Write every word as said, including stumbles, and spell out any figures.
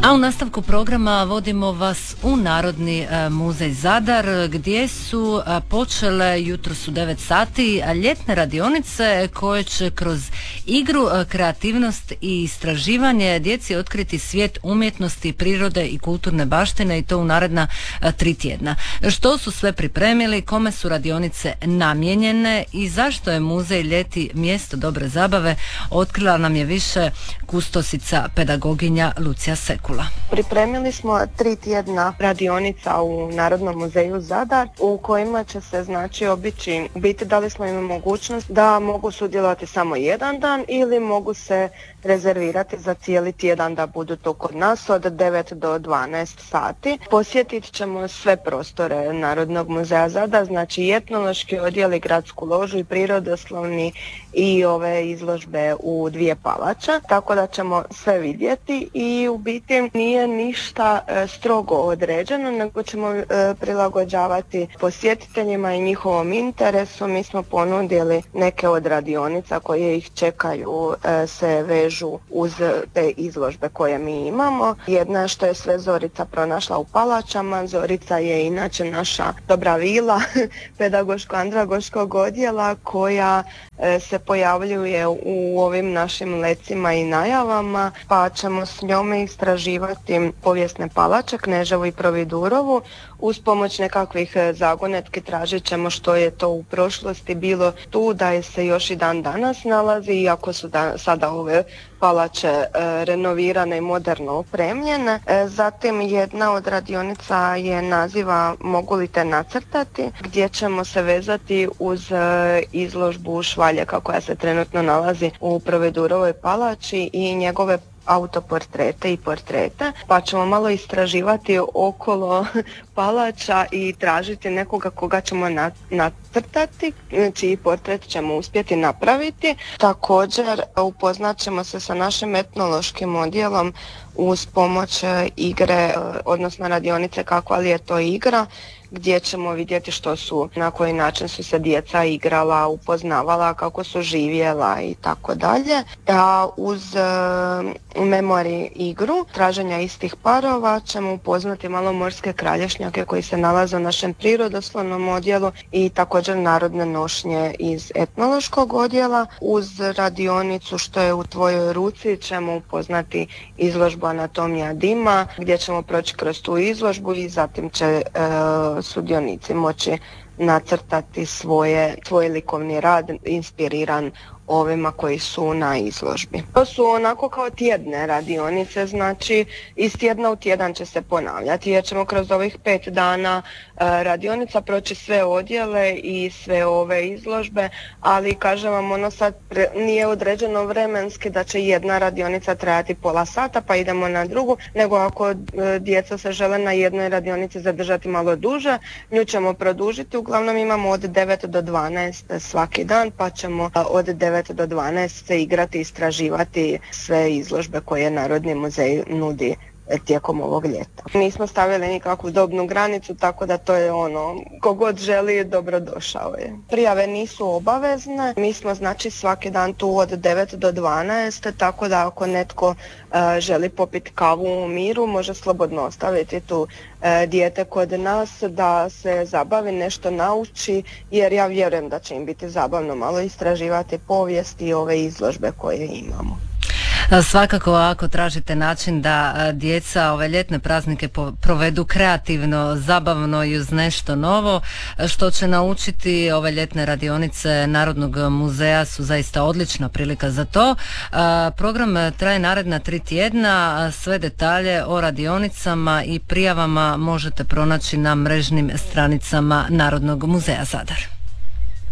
A u nastavku programa vodimo vas u Narodni muzej Zadar, gdje su počele jutros u devet sati ljetne radionice koje će kroz igru, kreativnost i istraživanje djeci otkriti svijet umjetnosti, prirode i kulturne baštine, i to u naredna tri tjedna. Što su sve pripremili, kome su radionice namijenjene i zašto je muzej ljeti mjesto dobre zabave, otkrila nam je više kustosica pedagoginja Lucija Sekula. Pripremili smo tri tjedna radionica u Narodnom muzeju Zadar u kojima će se znači obići, biti dali smo im mogućnost da mogu sudjelovati samo jedan dan ili mogu se rezervirati za cijeli tjedan da budu to kod nas od devet do dvanaest sati. Posjetit ćemo sve prostore Narodnog muzeja Zadar, znači i etnološki odjel i gradsku ložu i prirodoslovni i ove izložbe u dvije palače, tako da ćemo sve vidjeti i u biti nije ništa e, strogo određeno, nego ćemo e, prilagođavati posjetiteljima i njihovom interesu. Mi smo ponudili neke od radionica koje ih čekaju, e, se vežu uz te izložbe koje mi imamo. Jedna što je sve Zorica pronašla u palačama. Zorica je inače naša dobra vila pedagoško-andragoškog odjela koja e, se pojavljuje u ovim našim lecima i najavama, pa ćemo s njome istraživati povijesne palače, Kneževu i Providurovu. Uz pomoć nekakvih zagonetki tražit ćemo što je to u prošlosti bilo tu, da je se još i dan danas nalazi, iako su da, sada ove palače e, renovirane i moderno opremljene. E, zatim jedna od radionica je naziva Mogu li te nacrtati, gdje ćemo se vezati uz e, izložbu Švaljeka koja se trenutno nalazi u Providurovoj palači i njegove autoportrete i portrete, pa ćemo malo istraživati okolo palača i tražiti nekoga koga ćemo nacrtati, čiji portret ćemo uspjeti napraviti. Također upoznat ćemo se sa našim etnološkim odjelom uz pomoć igre, odnosno radionice Kakva li je to igra, gdje ćemo vidjeti što su, na koji način su se djeca igrala, upoznavala, kako su živjela i tako dalje. A uz e, memori igru, traženja istih parova, ćemo upoznati malo morske kralješnjake koji se nalaze u našem prirodoslovnom odjelu i također narodne nošnje iz etnološkog odjela. Uz radionicu Što je u tvojoj ruci ćemo upoznati izložbu Anatomija dima, gdje ćemo proći kroz tu izložbu i zatim će e, sudionici moći nacrtati svoje, svoj likovni rad inspiriran ovima koji su na izložbi. To su onako kao tjedne radionice, znači iz tjedna u tjedan će se ponavljati jer ćemo kroz ovih pet dana e, radionica proći sve odjele i sve ove izložbe, ali kažem vam, ono sad pre, nije određeno vremenski da će jedna radionica trajati pola sata pa idemo na drugu, nego ako e, djeca se žele na jednoj radionici zadržati malo duže, nju ćemo produžiti. Uglavnom imamo od devet do dvanaest svaki dan, pa ćemo e, od devet do dvanaest se igrati, istraživati sve izložbe koje Narodni muzej nudi tijekom ovog ljeta. Nismo stavili nikakvu dobnu granicu, tako da to je ono, kogod želi dobrodošao je. Prijave nisu obavezne, mi smo znači svaki dan tu od devet do dvanaest, tako da ako netko uh, želi popiti kavu u miru, može slobodno ostaviti tu uh, dijete kod nas da se zabavi, nešto nauči, jer ja vjerujem da će im biti zabavno malo istraživati povijest i ove izložbe koje imamo. Svakako, ako tražite način da djeca ove ljetne praznike provedu kreativno, zabavno i uz nešto novo, što će naučiti ove ljetne radionice Narodnog muzeja su zaista odlična prilika za to. Program traje naredna tri tjedna, sve detalje o radionicama i prijavama možete pronaći na mrežnim stranicama Narodnog muzeja Zadar.